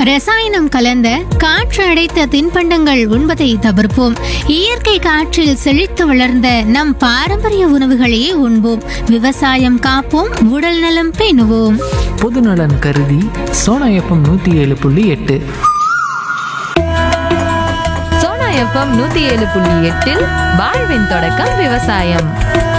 ரசாயனம் கலந்த காற்று அடைத்த தின்பண்டங்கள் உண்பதை தவிர்ப்போம். இயற்கை காற்றில் செழித்து வளர்ந்த நம் பாரம்பரிய உணவுகளை உண்போம். விவசாயம் காப்போம், உடல் நலம் பேணுவோம். பொதுநலன் கருதி சோனா எஃப்எம் 107.8. சோனா எஃப்எம் 107.8 வாழ்வின் தொடக்கம் விவசாயம்.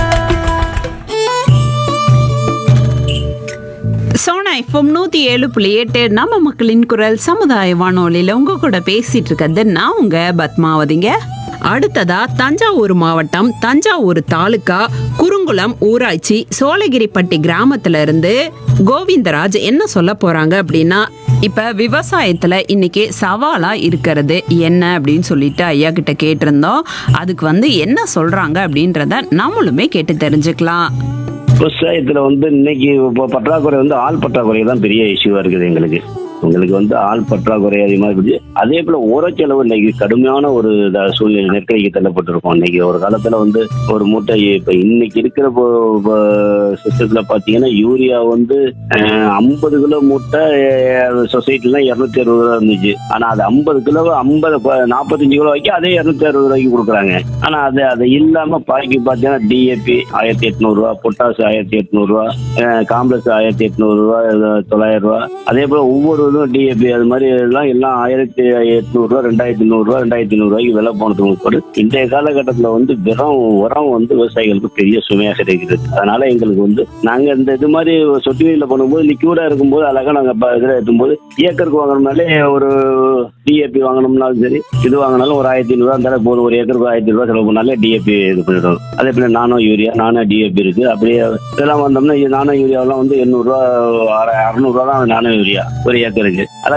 சோனா எஃப்எம் 107.8 நம்ம மக்களின் குரல் சமுதாய வானொலியில உங்க கூட பேசிட்டு இருக்கிறது நான் உங்க பத்மாவதிங்க. அடுத்ததா தஞ்சாவூர் மாவட்டம் தஞ்சாவூர் தாலுகா குறுங்குளம் ஊராட்சி சோழகிரிப்பட்டி கிராமத்துல இருந்து கோவிந்தராஜ் என்ன சொல்ல போறாங்க அப்படின்னா, இப்ப விவசாயத்துல இன்னைக்கு சவாலா இருக்கிறது என்ன அப்படின்னு சொல்லிட்டு ஐயா கிட்ட கேட்டிருந்தோம். அதுக்கு என்ன சொல்றாங்க அப்படின்றத நம்மளுமே கேட்டு தெரிஞ்சுக்கலாம். விவசாயத்துல இன்னைக்கு பற்றாக்குறை ஆள் பற்றாக்குறை தான் பெரிய இஷ்யூவா இருக்குது. எங்களுக்கு ஆள் பற்றாக்குறை அதிகமாக இருக்குது. அதே போல உரச்செலவு இன்னைக்கு கடுமையான ஒரு சூழ்நிலை நெருக்கடிக்கு தள்ளப்பட்டிருக்கோம். இன்னைக்கு ஒரு காலத்துல ஒரு மூட்டை இப்ப இன்னைக்கு இருக்கிற சிஸ்டத்துல பாத்தீங்கன்னா யூரியா 50 கிலோ மூட்டை சொசைட்டில 260 ரூபா இருந்துச்சு. ஆனா அது 50 கிலோ 45 கிலோ வைக்க அதே 260 ரூபாய்க்கு கொடுக்குறாங்க. ஆனா அது இல்லாம பாக்கி பாத்தீங்கன்னா டிஏபி 1800 ரூபா, பொட்டாசு 1800 ரூபா, காம்ப்ளெக்ஸ் 1800 ரூபா, 900 ரூபா. அதே போல ஒவ்வொரு டிஏபி அது மாதிரி எல்லாம் 1800 ரூபா, 2100 ரூபா, 2500 ரூபாய்க்கு விலை போனதுக்கு இன்றைய காலகட்டத்துல வெறும் உரம் விவசாயிகளுக்கு பெரிய சுமையாக இருக்கிறது. அதனால எங்களுக்கு நாங்க இந்த இது மாதிரி சொட்டு நீர்ல பண்ணும்போது லிக்யூடா இருக்கும்போது அழகா நாங்க இதுல ஏற்றும்போது ஏக்கருக்கு வாங்கணும்னாலே ஒரு டிஏபி வாங்கணும்னாலும் சரி, இது வாங்கினாலும் ஒரு 1500 ரூபா இருந்தாலும் போதும். ஒரு ஏக்கருக்கு 1000 ரூபா செலவு பண்ணாலே டிஏபி இது பண்ணிடுவோம். அதே போல நானோ யூரியா, நானோ டிஏபி இருக்கு. அப்படியே இதெல்லாம் வந்தோம்னா நானோ யூரியாவெல்லாம் 800 ரூபா 600 ரூபா தான் நானோ யூரியா ஒரு ஏக்கருக்கு.